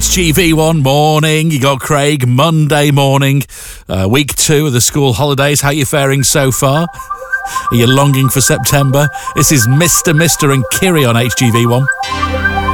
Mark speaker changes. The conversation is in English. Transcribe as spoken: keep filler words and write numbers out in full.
Speaker 1: H G V one morning. You got Craig, Monday morning, uh, week two of the school holidays. How you faring so far? Are you longing for September? This is Mister Mister and Kiri on H G V one.